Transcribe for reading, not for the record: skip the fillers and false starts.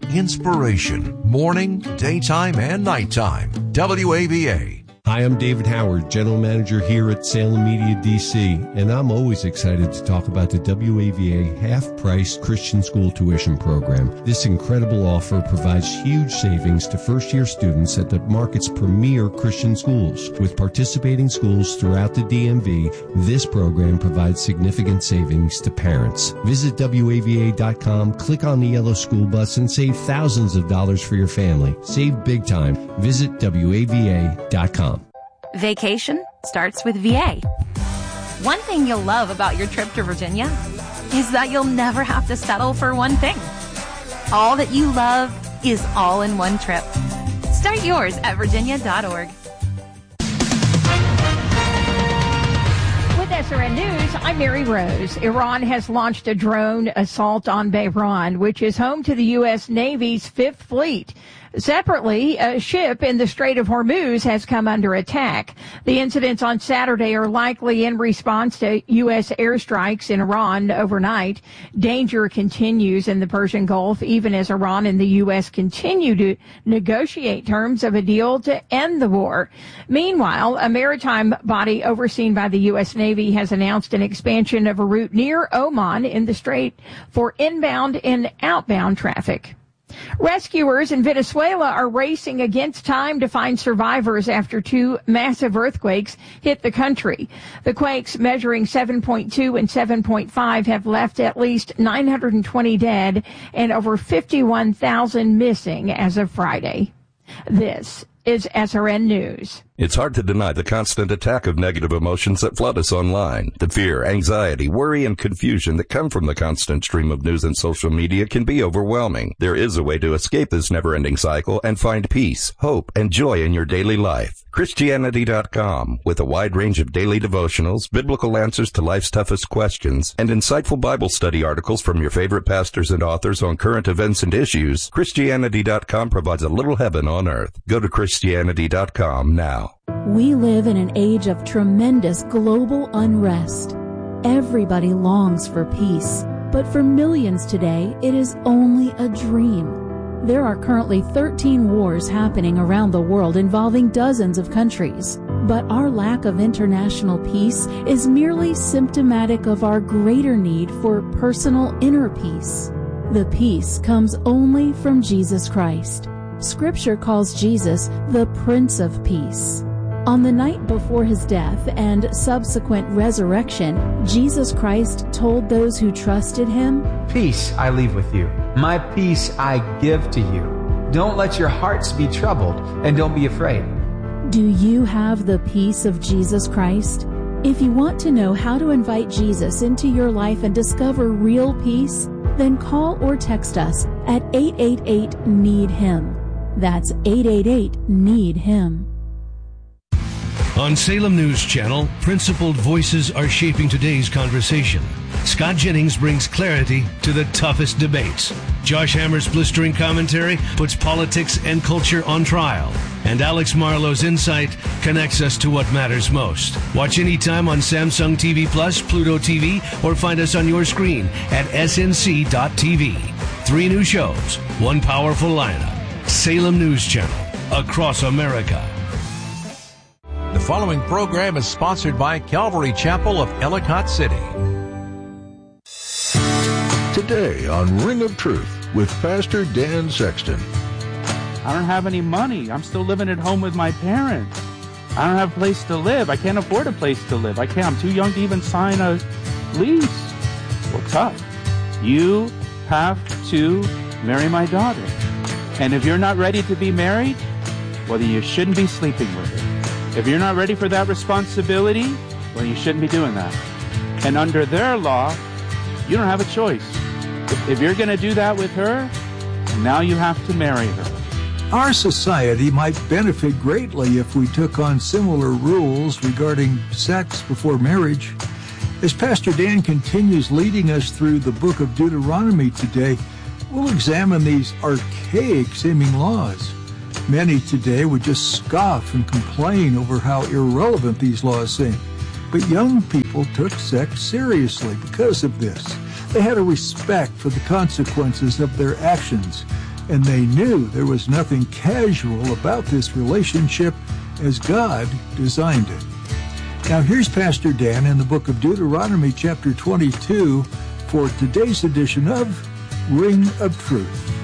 inspiration, morning, daytime, and nighttime. WAVA. Hi, I'm David Howard, General Manager here at Salem Media DC, and I'm always excited to talk about the WAVA half-price Christian school tuition program. This incredible offer provides huge savings to first-year students at the market's premier Christian schools. With participating schools throughout the DMV, this program provides significant savings to parents. Visit WAVA.com, click on the yellow school bus, and save thousands of dollars for your family. Save big time. Visit WAVA.com. Vacation starts with VA. One thing you'll love about your trip to Virginia is that you'll never have to settle for one thing. All that you love is all in one trip. Start yours at virginia.org. With SRN News, I'm Mary Rose. Iran has launched a drone assault on Bahrain, which is home to the U.S. Navy's Fifth Fleet. Separately, a ship in the Strait of Hormuz has come under attack. The incidents on Saturday are likely in response to U.S. airstrikes in Iran overnight. Danger continues in the Persian Gulf, even as Iran and the U.S. continue to negotiate terms of a deal to end the war. Meanwhile, a maritime body overseen by the U.S. Navy has announced an expansion of a route near Oman in the strait for inbound and outbound traffic. Rescuers in Venezuela are racing against time to find survivors after two massive earthquakes hit the country. The quakes, measuring 7.2 and 7.5, have left at least 920 dead and over 51,000 missing as of Friday. This is SRN News. It's hard to deny the constant attack of negative emotions that flood us online. The fear, anxiety, worry, and confusion that come from the constant stream of news and social media can be overwhelming. There is a way to escape this never-ending cycle and find peace, hope, and joy in your daily life. Christianity.com, with a wide range of daily devotionals, biblical answers to life's toughest questions, and insightful Bible study articles from your favorite pastors and authors on current events and issues, Christianity.com provides a little heaven on earth. Go to Christianity.com now. We live in an age of tremendous global unrest. Everybody longs for peace, but for millions today, it is only a dream. There are currently 13 wars happening around the world involving dozens of countries. But our lack of international peace is merely symptomatic of our greater need for personal inner peace. The peace comes only from Jesus Christ. Scripture calls Jesus the Prince of Peace. On the night before his death and subsequent resurrection, Jesus Christ told those who trusted him, "Peace I leave with you. My peace I give to you. Don't let your hearts be troubled, and don't be afraid." Do you have the peace of Jesus Christ? If you want to know how to invite Jesus into your life and discover real peace, then call or text us at 888-NEED-HIM. That's 888-NEED-HIM. On Salem News Channel, principled voices are shaping today's conversation. Scott Jennings brings clarity to the toughest debates. Josh Hammer's blistering commentary puts politics and culture on trial. And Alex Marlowe's insight connects us to what matters most. Watch anytime on Samsung TV Plus, Pluto TV, or find us on your screen at snc.tv. 3 new shows, 1 powerful lineup. Salem News Channel, across America. The following program is sponsored by Calvary Chapel of Ellicott City. Today on Ring of Truth with Pastor Dan Sexton. I don't have any money. I'm still living at home with my parents. I don't have a place to live. I can't afford a place to live. I'm too young to even sign a lease. Well, tough. You have to marry my daughter. And if you're not ready to be married, well, then you shouldn't be sleeping with her. If you're not ready for that responsibility, well, you shouldn't be doing that. And under their law, you don't have a choice. If you're going to do that with her, now you have to marry her. Our society might benefit greatly if we took on similar rules regarding sex before marriage. As Pastor Dan continues leading us through the book of Deuteronomy today, we'll examine these archaic-seeming laws. Many today would just scoff and complain over how irrelevant these laws seem. But young people took sex seriously because of this. They had a respect for the consequences of their actions. and they knew there was nothing casual about this relationship as God designed it. Now here's Pastor Dan in the book of Deuteronomy chapter 22 for today's edition of Ring of Truth.